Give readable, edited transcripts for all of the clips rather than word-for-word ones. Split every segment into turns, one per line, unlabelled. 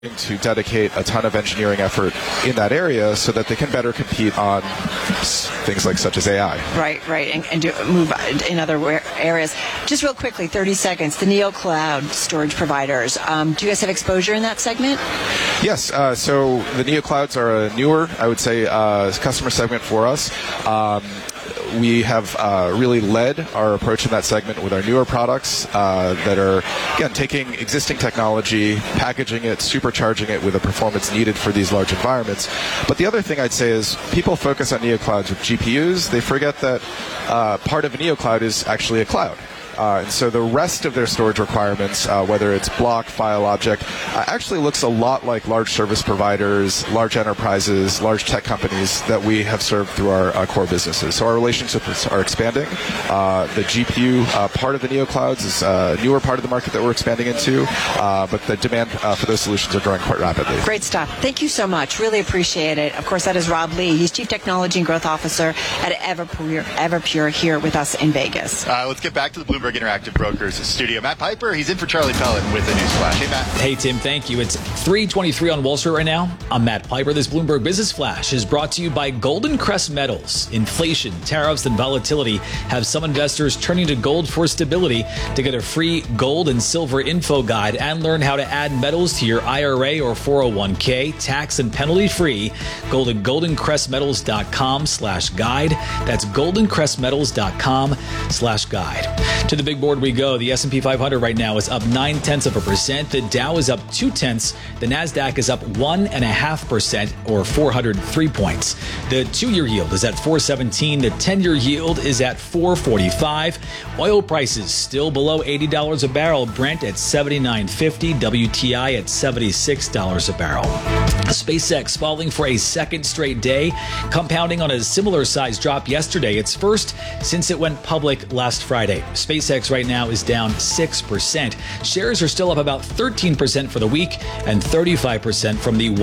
to dedicate a ton of engineering effort in that area so that they can better compete on things like such as AI.
Right, and move in other areas. Just real quickly, 30 seconds, the NeoCloud storage providers. Do you guys have exposure in that segment?
Yes, so the NeoClouds are a newer, I would say, customer segment for us. We have really led our approach in that segment with our newer products that are, again, taking existing technology, packaging it, supercharging it with the performance needed for these large environments. But the other thing I'd say is people focus on NeoClouds with GPUs. They forget that part of a NeoCloud is actually a cloud. And so the rest of their storage requirements, whether it's block, file, object, actually looks a lot like large service providers, large enterprises, large tech companies that we have served through our core businesses. So our relationships are expanding. The GPU part of the NeoClouds is a newer part of the market that we're expanding into, but the demand for those solutions are growing quite rapidly.
Great stuff. Thank you so much. Really appreciate it. Of course, that is Rob Lee. He's Chief Technology and Growth Officer at Everpure here with us in Vegas.
Let's get back to the Bloomberg Interactive Brokers studio. Matt Piper, he's in for Charlie Pellet with the news flash. Hey, Matt.
Hey, Tim. Thank you. It's 3:23 on Wall Street right now. I'm Matt Piper. This Bloomberg Business Flash is brought to you by Golden Crest Metals. Inflation, tariffs, and volatility have some investors turning to gold for stability. To get a free gold and silver info guide and learn how to add metals to your IRA or 401k, tax and penalty free, go to goldencrestmetals.com/guide. That's goldencrestmetals.com/guide. To the big board we go. The S&P 500 right now is up 0.9%. The Dow is up 0.2. The NASDAQ is up 1.5% or 403 points. The 2-year yield is at 4.17. The 10-year yield is at 4.45. Oil prices still below $80 a barrel. Brent at $79.50. WTI at $76 a barrel. SpaceX falling for a second straight day, compounding on a similar size drop yesterday. It's first since it went public last Friday. SpaceX right now is down 6%. Shares are still up about 13% for the week and 35% from the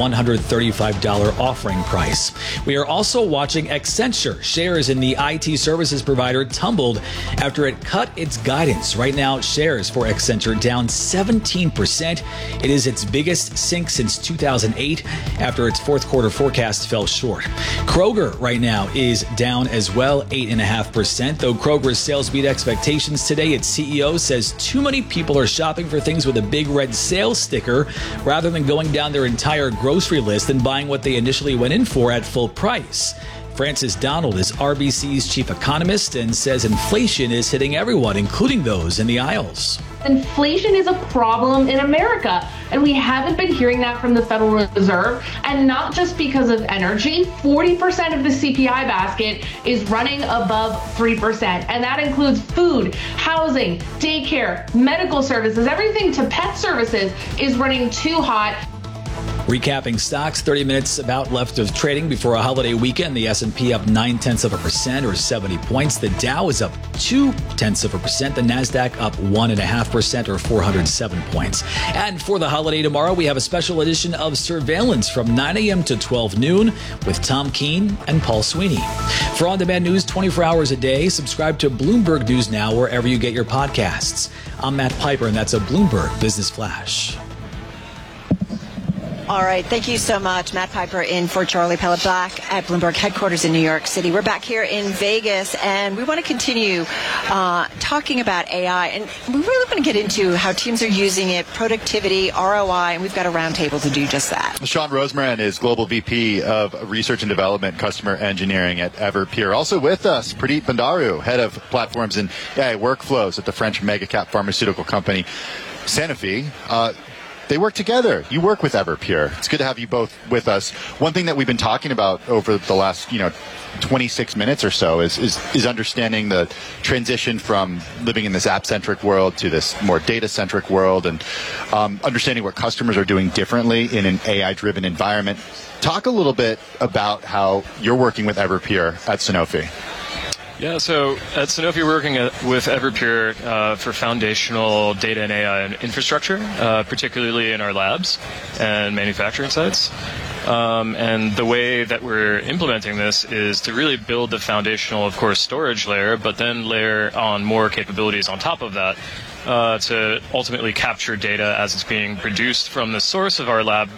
$135 offering price. We are also watching Accenture. Shares in the IT services provider tumbled after it cut its guidance. Right now, shares for Accenture down 17%. It is its biggest sink since 2008 after its fourth quarter forecast fell short. Kroger right now is down as well, 8.5%, though Kroger's sales beat expectations today. Its CEO says too many people are shopping for things with a big red sales sticker rather than going down their entire grocery list and buying what they initially went in for at full price. Francis Donald is RBC's chief economist and says inflation is hitting everyone, including those in the aisles.
Inflation is a problem in America, and we haven't been hearing that from the Federal Reserve, and not just because of energy. 40% of the CPI basket is running above 3%, and that includes food, housing, daycare, medical services, everything to pet services is running too hot.
Recapping stocks, 30 minutes about left of trading before a holiday weekend. The S&P up 0.9% or 70 points. The Dow is up 0.2%. The NASDAQ up 1.5% or 407 points. And for the holiday tomorrow, we have a special edition of Surveillance from 9 a.m. to 12 noon with Tom Keene and Paul Sweeney. For on-demand news 24 hours a day, subscribe to Bloomberg News Now wherever you get your podcasts. I'm Matt Piper, and that's a Bloomberg Business Flash.
All right. Thank you so much. Matt Piper in for Charlie Pellet Black at Bloomberg headquarters in New York City. We're back here in Vegas, and we want to continue talking about AI. And we really want to get into how teams are using it, productivity, ROI, and we've got a roundtable to do just that.
Sean Rosemarin is Global VP of Research and Development, Customer Engineering at Everpure. Also with us, Pradeep Bandaru, Head of Platforms and AI Workflows at the French mega-cap pharmaceutical company Sanofi. They work together. You work with Everpure. It's good to have you both with us. One thing that we've been talking about over the last, 26 minutes or so is understanding the transition from living in this app-centric world to this more data-centric world, and understanding what customers are doing differently in an AI-driven environment. Talk a little bit about how you're working with Everpure at Sanofi.
Yeah, so at Sanofi, we're working with Everpure for foundational data and AI infrastructure, particularly in our labs and manufacturing sites. And the way that we're implementing this is to really build the foundational, of course, storage layer, but then layer on more capabilities on top of that. to ultimately capture data as it's being produced from the source of our lab